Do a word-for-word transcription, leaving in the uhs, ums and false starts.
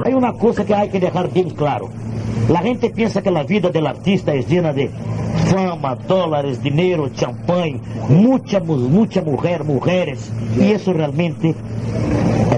Hay una cosa que hay que dejar bien claro. La gente piensa que la vida del artista es llena de fama, dólares, dinero, champán, mucha, mucha mujer, mujeres. Y eso realmente